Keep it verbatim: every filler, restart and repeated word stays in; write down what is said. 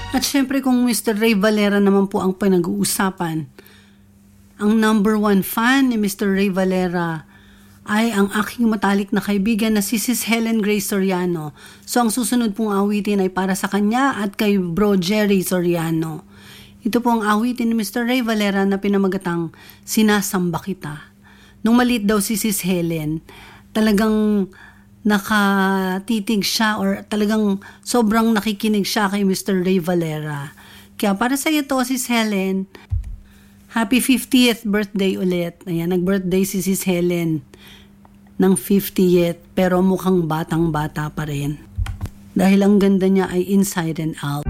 At syempre kung Mister Ray Valera naman po ang pinag-uusapan, ang number one fan ni Mister Ray Valera ay ang aking matalik na kaibigan na si Sis Helen Grace Soriano. So ang susunod pong awitin ay para sa kanya at kay Bro Jerry Soriano. Ito po ang awitin ni Mister Ray Valera na pinamagatang Sinasamba Kita. Nung maliit daw si Sis Helen, talagang nakatitig siya or talagang sobrang nakikinig siya kay Mister Ray Valera. Kaya para sa iyo to, Sis Helen, happy fiftieth birthday ulit. Ayan, nag-birthday si Sis Helen ng fiftieth pero mukhang batang-bata pa rin. Dahil ang ganda niya ay inside and out.